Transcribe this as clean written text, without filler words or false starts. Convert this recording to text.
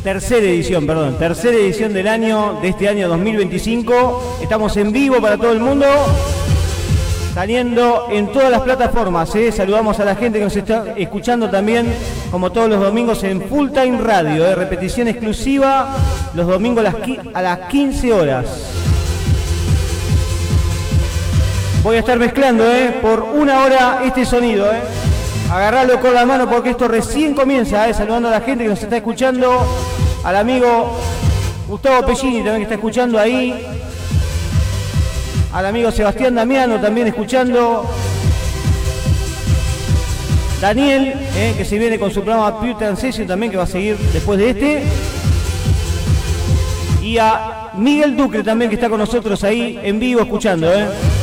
tercera edición del año, de este año 2025. Estamos en vivo para todo el mundo, saliendo en todas las plataformas. Saludamos a la gente que nos está escuchando también, como todos los domingos, en Full Time Radio, repetición exclusiva los domingos a las 15 horas. Voy a estar mezclando por una hora este sonido. Agarralo con la mano porque esto recién comienza. Saludando a la gente que nos está escuchando, al amigo Gustavo Pellini también que está escuchando ahí, al amigo Sebastián Damiano también escuchando, Daniel, que se viene con su programa Pure Transition también, que va a seguir después de este, y a Miguel Ducre también, que está con nosotros ahí en vivo escuchando.